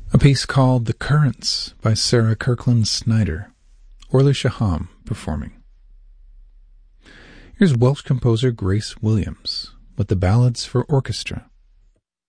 A piece called The Currents by Sarah Kirkland Snyder, Orly Shaham performing. Here's Welsh composer Grace Williams with the Ballads for Orchestra.